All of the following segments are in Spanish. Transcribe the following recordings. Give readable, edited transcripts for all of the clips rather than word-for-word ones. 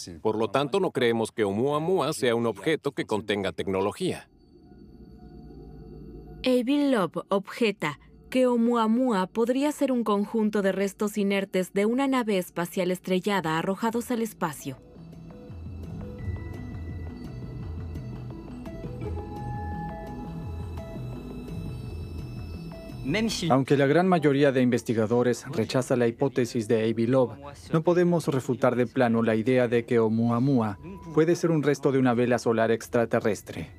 Por lo tanto, no creemos que Oumuamua sea un objeto que contenga tecnología. Avi Loeb objeta que Oumuamua podría ser un conjunto de restos inertes de una nave espacial estrellada arrojados al espacio. Aunque la gran mayoría de investigadores rechaza la hipótesis de Avi Loeb, no podemos refutar de plano la idea de que Oumuamua puede ser un resto de una vela solar extraterrestre.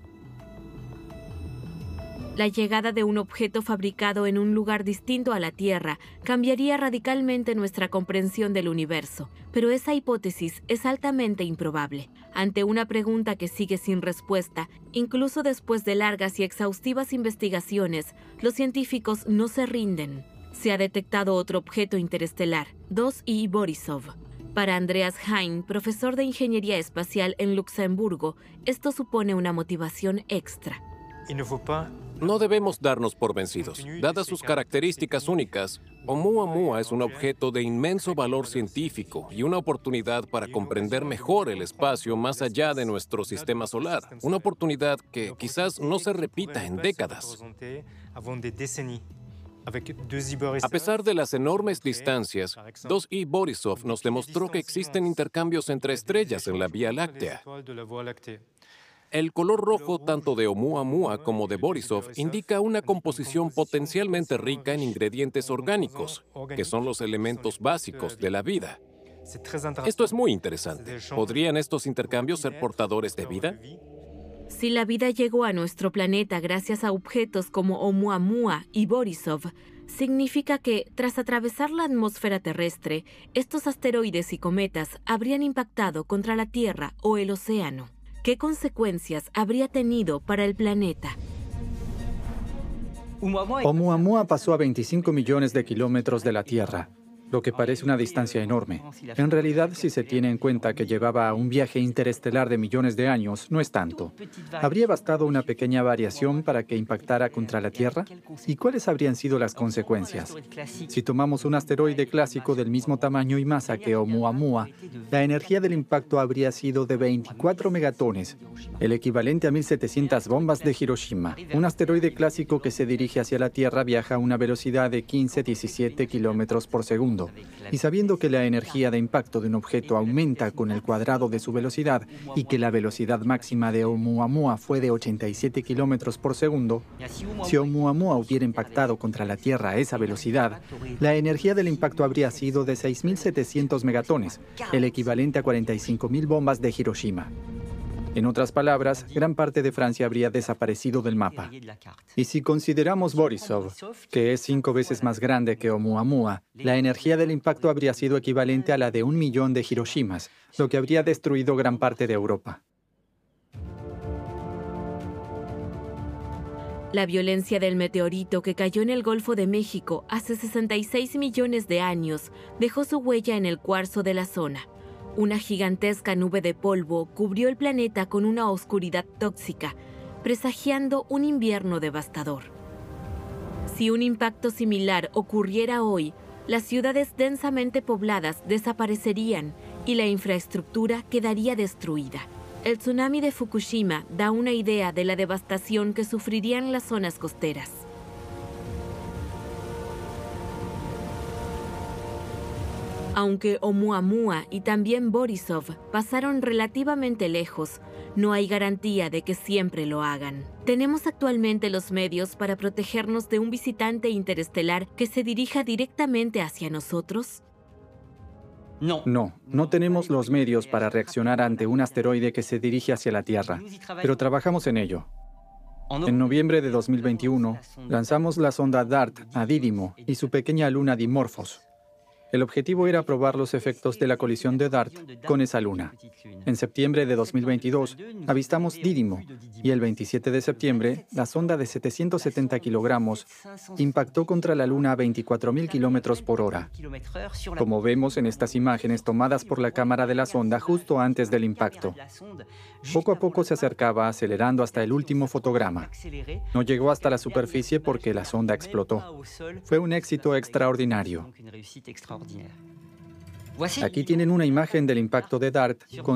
La llegada de un objeto fabricado en un lugar distinto a la Tierra cambiaría radicalmente nuestra comprensión del universo, pero esa hipótesis es altamente improbable. Ante una pregunta que sigue sin respuesta, incluso después de largas y exhaustivas investigaciones, los científicos no se rinden. Se ha detectado otro objeto interestelar, 2I Borisov. Para Andreas Hein, profesor de Ingeniería Espacial en Luxemburgo, esto supone una motivación extra. No debemos darnos por vencidos. Dadas sus características únicas, Oumuamua es un objeto de inmenso valor científico y una oportunidad para comprender mejor el espacio más allá de nuestro sistema solar. Una oportunidad que quizás no se repita en décadas. A pesar de las enormes distancias, 2I Borisov nos demostró que existen intercambios entre estrellas en la Vía Láctea. El color rojo tanto de Oumuamua como de Borisov indica una composición potencialmente rica en ingredientes orgánicos, que son los elementos básicos de la vida. Esto es muy interesante. ¿Podrían estos intercambios ser portadores de vida? Si la vida llegó a nuestro planeta gracias a objetos como Oumuamua y Borisov, significa que, tras atravesar la atmósfera terrestre, estos asteroides y cometas habrían impactado contra la Tierra o el océano. ¿Qué consecuencias habría tenido para el planeta? Oumuamua pasó a 25 millones de kilómetros de la Tierra, lo que parece una distancia enorme. En realidad, si se tiene en cuenta que llevaba un viaje interestelar de millones de años, no es tanto. ¿Habría bastado una pequeña variación para que impactara contra la Tierra? ¿Y cuáles habrían sido las consecuencias? Si tomamos un asteroide clásico del mismo tamaño y masa que Oumuamua, la energía del impacto habría sido de 24 megatones, el equivalente a 1.700 bombas de Hiroshima. Un asteroide clásico que se dirige hacia la Tierra viaja a una velocidad de 15-17 kilómetros por segundo. Y sabiendo que la energía de impacto de un objeto aumenta con el cuadrado de su velocidad y que la velocidad máxima de Oumuamua fue de 87 kilómetros por segundo, si Oumuamua hubiera impactado contra la Tierra a esa velocidad, la energía del impacto habría sido de 6.700 megatones, el equivalente a 45.000 bombas de Hiroshima. En otras palabras, gran parte de Francia habría desaparecido del mapa. Y si consideramos Borisov, que es 5 veces más grande que Oumuamua, la energía del impacto habría sido equivalente a la de 1 millón de Hiroshimas, lo que habría destruido gran parte de Europa. La violencia del meteorito que cayó en el Golfo de México hace 66 millones de años dejó su huella en el cuarzo de la zona. Una gigantesca nube de polvo cubrió el planeta con una oscuridad tóxica, presagiando un invierno devastador. Si un impacto similar ocurriera hoy, las ciudades densamente pobladas desaparecerían y la infraestructura quedaría destruida. El tsunami de Fukushima da una idea de la devastación que sufrirían las zonas costeras. Aunque Oumuamua y también Borisov pasaron relativamente lejos, no hay garantía de que siempre lo hagan. ¿Tenemos actualmente los medios para protegernos de un visitante interestelar que se dirija directamente hacia nosotros? No tenemos los medios para reaccionar ante un asteroide que se dirige hacia la Tierra, pero trabajamos en ello. En noviembre de 2021, lanzamos la sonda DART a Didimo y su pequeña luna Dimorphos. El objetivo era probar los efectos de la colisión de DART con esa luna. En septiembre de 2022, avistamos Didimo y el 27 de septiembre, la sonda de 770 kilogramos impactó contra la luna a 24.000 kilómetros por hora. Como vemos en estas imágenes tomadas por la cámara de la sonda justo antes del impacto. Poco a poco se acercaba acelerando hasta el último fotograma. No llegó hasta la superficie porque la sonda explotó. Fue un éxito extraordinario. Aquí tienen una imagen del impacto de DART con